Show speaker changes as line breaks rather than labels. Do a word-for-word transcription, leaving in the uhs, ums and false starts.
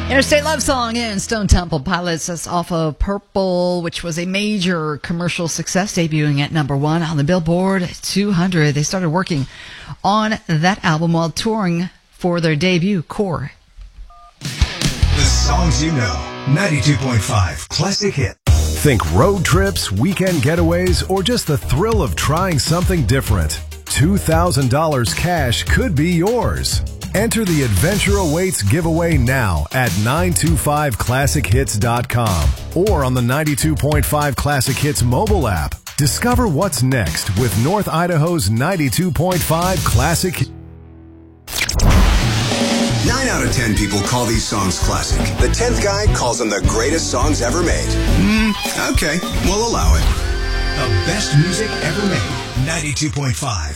Interstate Love Song in Stone Temple Pilots. That's off of Purple, which was a major commercial success, debuting at number one on the Billboard two hundred. They started working on that album while touring for their debut, Core.
The songs you know. ninety-two point five Classic Hit.
Think road trips, weekend getaways, or just the thrill of trying something different. two thousand dollars cash could be yours. Enter the Adventure Awaits giveaway now at nine two five classic hits dot com or on the ninety-two point five Classic Hits mobile app. Discover what's next with North Idaho's ninety-two point five Classic.
Nine out of ten people call these songs classic. The tenth guy calls them the greatest songs ever made. Mm, okay, we'll allow it. The best music ever made. ninety-two point five